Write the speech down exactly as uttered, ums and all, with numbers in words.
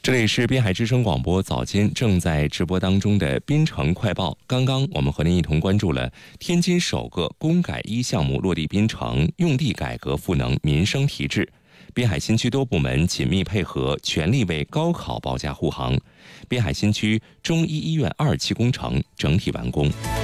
这里是滨海之声广播早间正在直播当中的滨城快报。刚刚我们和您一同关注了天津首个工改一项目落地滨城，用地改革赋能民生提质。滨海新区多部门紧密配合，全力为高考保驾护航。滨海新区中医医院二期工程整体完工。